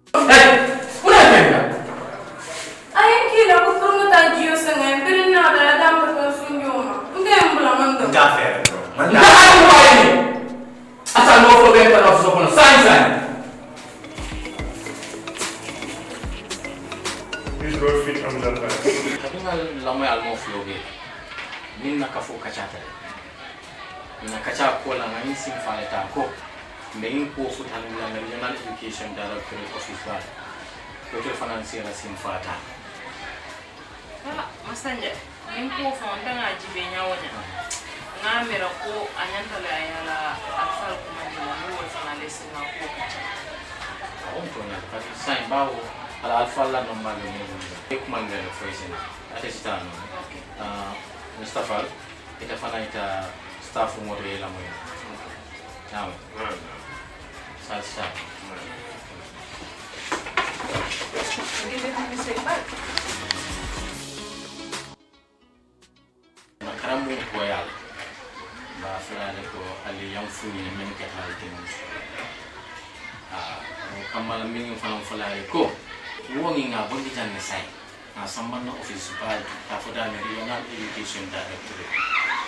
Una pena. Ayam kila ko promotan Gio sangai, pero nada la dama ko sunjoma. Ngai ambula mando. Nggak fair bro. Nggak ada apa ini. Asal mau problem pada office kono, sign. This road fit am dal ba. Tapi ngal lamay almo floge. Min nakafu kachata. Min nakacha ko lang ang sim faleta ko. Main ko fu tanula Regional Education Directorate Office ba. Total financial sim fata. Masanja, main ko fa onda ngaji be nyawanya. Ngamira ko anyanta la yala afal ko mandila mo fa lesson na ko. Ako to na kasi sign bawo ala alfa la nomba le mo. Ek mangala foisena. Ate sitano. Mustafa ita fana ita staff mo re la mo. Naam. Salsa. Nakarambu koyal. Ba fulane ko ali yang funi men ke haltin. Kamala min fana fulane ko. Wongi nga bondi tan sai. Samman office ba ta foda Regional Education Directorate.